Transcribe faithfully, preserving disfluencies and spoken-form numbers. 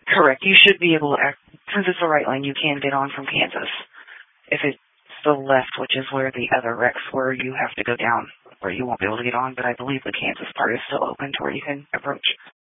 Correct. You should be able to, act, since it's the right lane, you can get on from Kansas. If it's the left, which is where the other wrecks were, you have to go down where you won't be able to get on, but I believe the Kansas part is still open to where you can approach.